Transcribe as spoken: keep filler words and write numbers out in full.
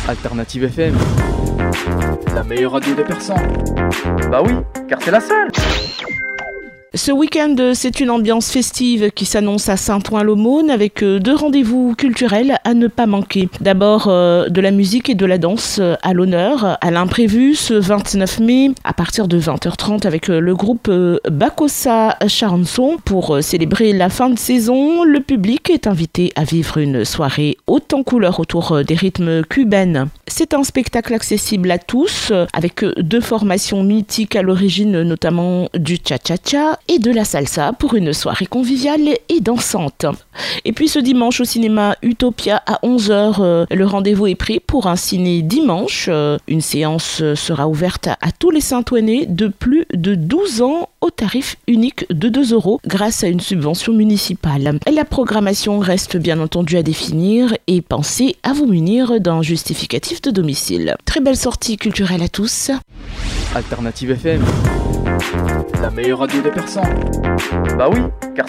Alternative F M, la meilleure radio de Persan. Bah oui, car c'est la seule. Ce week-end, c'est une ambiance festive qui s'annonce à Saint-Ouen-l'Aumône avec deux rendez-vous culturels à ne pas manquer. D'abord, euh, de la musique et de la danse à l'honneur, à l'imprévu, ce vingt-neuf mai, à partir de vingt heures trente avec le groupe Bacossa Charançon. Pour célébrer la fin de saison, le public est invité à vivre une soirée haute en couleurs autour des rythmes cubaines. C'est un spectacle accessible à tous, avec deux formations mythiques à l'origine, notamment du cha-cha-cha et de la salsa pour une soirée conviviale et dansante. Et puis ce dimanche au cinéma Utopia à onze heures, euh, le rendez-vous est pris pour un ciné dimanche. Euh, une séance sera ouverte à, à tous les Saint-Ouennais de plus de douze ans au tarif unique de deux euros grâce à une subvention municipale. La programmation reste bien entendu à définir et pensez à vous munir d'un justificatif de domicile. Très belle sortie culturelle à tous. Alternative F M, la meilleure radio de Persan. Bah oui, car